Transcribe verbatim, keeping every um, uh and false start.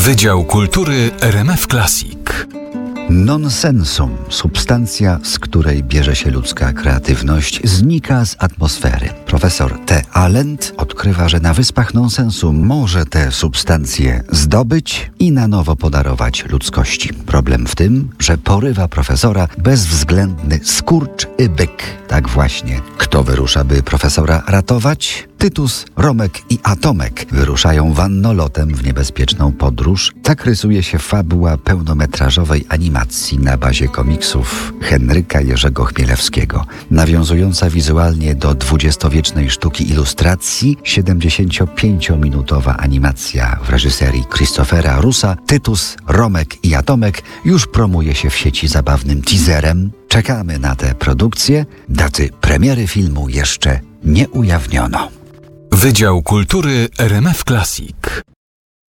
Wydział Kultury R M F Classic. Nonsensum, substancja, z której bierze się ludzka kreatywność, znika z atmosfery. Profesor T. Alent odkrywa, że na wyspach nonsensu może tę substancję zdobyć i na nowo podarować ludzkości. Problem w tym, że porywa profesora bezwzględny skurcz i byk. Tak właśnie. Kto wyrusza, by profesora ratować? Tytus, Romek i Atomek wyruszają wannolotem w niebezpieczną podróż. Tak rysuje się fabuła pełnometrażowej animacji na bazie komiksów Henryka Jerzego Chmielewskiego. Nawiązująca wizualnie do dwudziestowiecznej sztuki ilustracji, siedemdziesięciopięciominutowa animacja w reżyserii Christophera Russa, Tytus, Romek i Atomek już promuje się w sieci zabawnym teaserem. Czekamy na tę produkcję. Daty premiery filmu jeszcze nie ujawniono. Wydział Kultury R M F Classic.